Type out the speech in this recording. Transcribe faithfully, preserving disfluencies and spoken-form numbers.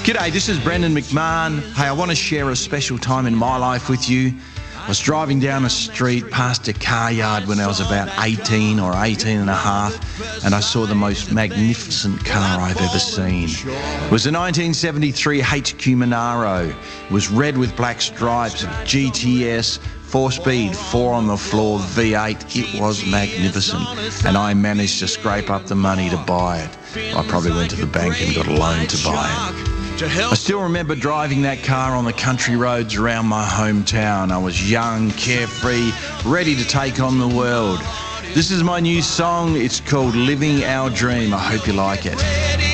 G'day, this is Brendan McMahon. Hey, I want to share a special time in my life with you. I was driving down a street past a car yard when I was about eighteen or eighteen and a half, and I saw the most magnificent car I've ever seen. It was a nineteen seventy-three H Q Monaro. It was red with black stripes, G T S, four-speed, four on the floor V eight. It was magnificent, and I managed to scrape up the money to buy it. I probably went to the bank and got a loan to buy it. I still remember driving that car on the country roads around my hometown. I was young, carefree, ready to take on the world. This is my new song. It's called Living Our Dream. I hope you like it.